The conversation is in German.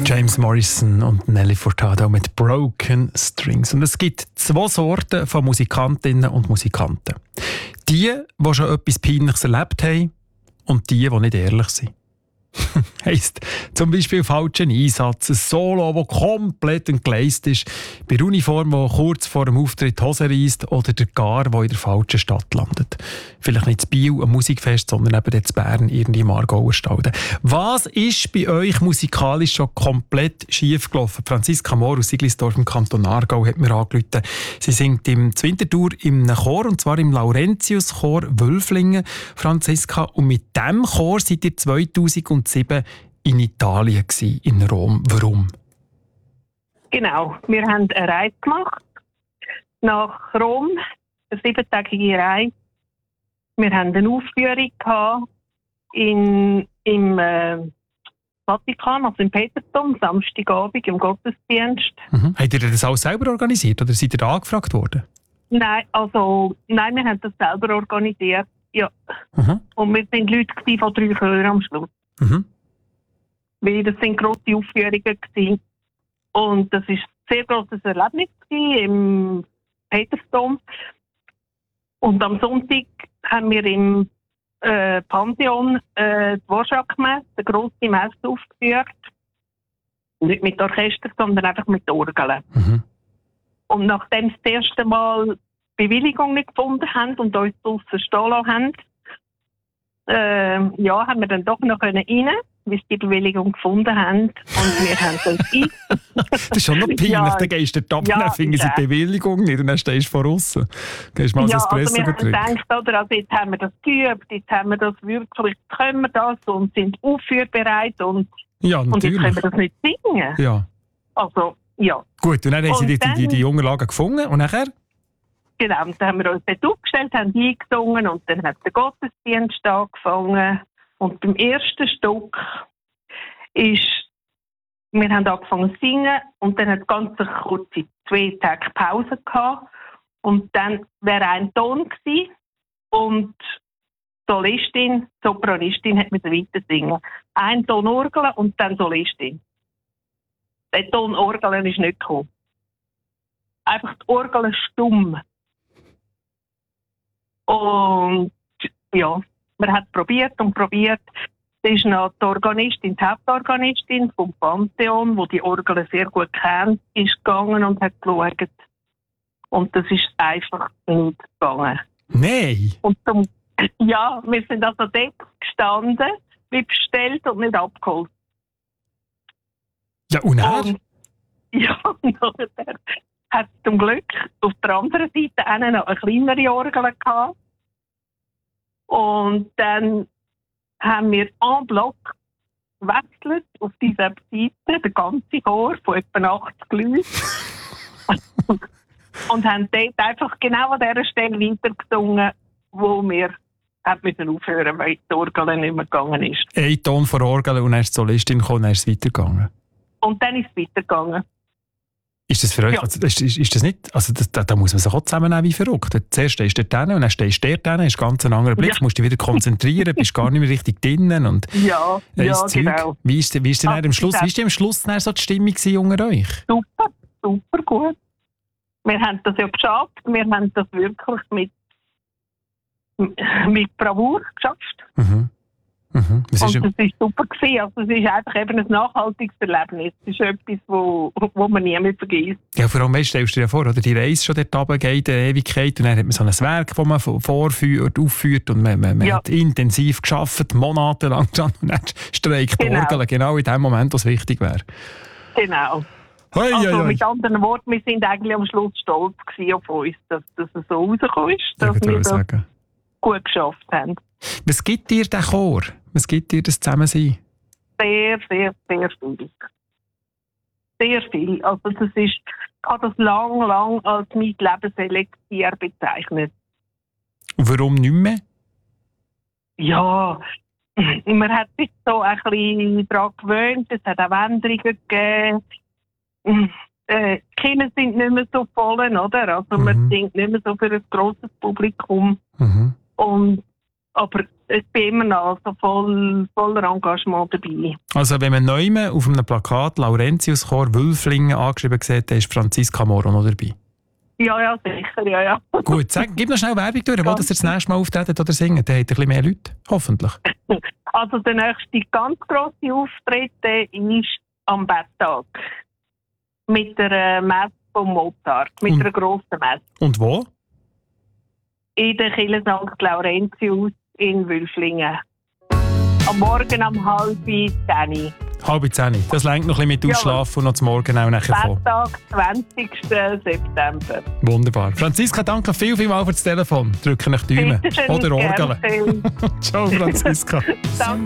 James Morrison und Nelly Furtado mit Broken Strings. Und es gibt zwei Sorten von Musikantinnen und Musikanten. Die schon etwas Peinliches erlebt haben und die nicht ehrlich sind. Heisst zum Beispiel falschen Einsatz, ein Solo, das komplett entgleist ist, bei der Uniform, die kurz vor dem Auftritt die Hose reisst oder der Gar, der in der falschen Stadt landet. Vielleicht nicht in Biel, ein Musikfest, sondern eben in Bern, irgendwie im Aargauer Stalden. Was ist bei euch musikalisch schon komplett schief gelaufen? Franziska Mohr aus Siglisdorf im Kanton Aargau hat mir angerufen. Sie singt im Winterthur im Chor, und zwar im Laurentius-Chor Wölflingen, Franziska. Und mit diesem Chor seid ihr 2007 in Italien gewesen, in Rom. Warum? Genau, wir haben eine Reise gemacht nach Rom, eine 7-tägige Reise. Wir haben eine Aufführung gehabt im Vatikan, also im Petersdom, Samstagabend im Gottesdienst. Habt ihr das alles selber organisiert oder seid ihr da angefragt worden? Nein, wir haben das selber organisiert. Ja. Und wir waren Leute von 3 Chören am Schluss. Weil das sind grosse Aufführungen gewesen. Und das war ein sehr grosses Erlebnis im Petersdom. Und am Sonntag haben wir im Pantheon die Dvorak-Messe, eine grosse Messe aufgeführt. Nicht mit Orchester, sondern einfach mit Orgeln. Und nachdem sie das erste Mal Bewilligung nicht gefunden haben und uns draussen stehen lassen haben, haben wir dann doch noch rein, bis die Bewilligung gefunden haben. Und wir haben uns Das ist schon noch peinlich. Dann gehst du dort dann finden sie die Bewilligung nicht und dann stehst du von außen. Gehst mal ins Espresso wir haben gedacht, jetzt haben wir das geübt, jetzt haben wir das wirklich, können wir das und sind aufführbereit und jetzt können wir das nicht singen. Ja. Also, ja. Gut, und dann haben sie die Unterlagen gefunden und nachher? Genau, und dann haben wir uns dort aufgestellt, haben eingesungen und dann hat der Gottesdienst angefangen. Und beim ersten Stück wir haben angefangen zu singen und dann hat es ganz eine kurze 2 Tage Pause gehabt. Und dann wäre ein Ton gewesen und Sopranistin hat weiter singen. Ein Ton Orgel und dann Solistin. Der Ton Orgel ist nicht gekommen. Einfach die Orgel stumm. Und ja, man hat probiert. Es ist noch die Organistin, die Hauptorganistin vom Pantheon, die die Orgel sehr gut kennt, ist gegangen und hat geschaut. Und das ist einfach nicht gegangen. Nein! Und wir sind also dort gestanden, wie bestellt und nicht abgeholt. Ja, und dann? Und nachher hat es zum Glück auf der anderen Seite noch eine kleinere Orgel gehabt. Und dann haben wir en bloc gewechselt auf dieser Seite, der ganze Chor von etwa 80 Leuten. Und haben dort einfach genau an dieser Stelle weitergesungen, wo wir müssen aufhören, weil die Orgel nicht mehr gegangen ist. Ein Ton vor Orgel und dann ist die Solistin gekommen, dann ist es weitergegangen. Und dann ist es weitergegangen. Ist das für euch, ist das nicht, also da muss man sich auch zusammennehmen wie verrückt. Zuerst stehst du dort hin und dann stehst du dort hin, hast ganz einen anderen Blick, musst dich wieder konzentrieren, bist gar nicht mehr richtig drinnen und genau. Wie ist denn am Schluss dann so die Stimmung unter euch? Super gut. Wir haben das ja geschafft, wir haben das wirklich mit Bravour geschafft. Und das war super gewesen. Also es ist einfach eben ein nachhaltiges Erlebnis. Es ist etwas, wo man nie mehr vergisst. Ja, vor allem, stellst du dir vor, oder die Reise schon dort runter geht, eine Ewigkeit, und dann hat man so ein Werk, das man aufführt und man hat intensiv gearbeitet, monatelang und dann streikt die Orgel genau in dem Moment, was wichtig wäre. Genau. Mit anderen Worten, wir sind eigentlich am Schluss stolz auf uns, dass das so rausgekommen ist, dass wir das gut geschafft haben. Was gibt dir der Chor? Was gibt dir das Zusammensein? Sehr, sehr, sehr viel. Sehr viel. Also ich habe das lang als mein Lebenselixier bezeichnet. Und warum nicht mehr? Ja, man hat sich so ein bisschen daran gewöhnt. Es hat auch Änderungen gegeben. Die Kinder sind nicht mehr so voll, oder? Also man singt nicht mehr so für ein grosses Publikum. Aber ich bin immer noch voller Engagement dabei. Also wenn man neu auf einem Plakat Laurentiuschor Wülflingen angeschrieben sieht, dann ist Franziska Moro noch dabei. Ja, sicher, ja. Gut, gib noch schnell Werbung durch, wo das nächste Mal auftreten oder singen, dann hat ein bisschen mehr Leute, hoffentlich. Also der nächste ganz grosse Auftritt ist am Betttag. Mit der Messe von Mozart, mit einer grossen Messe. Und wo? In der Kirche St. Laurentius in Wülflingen. Am Morgen um 9:30. 9:30. Das reicht noch ein bisschen mit Ausschlafen und noch zum Morgen auch nachher vor. Betttag, 20. September. Wunderbar. Franziska, danke vielmals für das Telefon. Drücke euch die Daumen. Oder Orgel. Ciao, Franziska. Danke.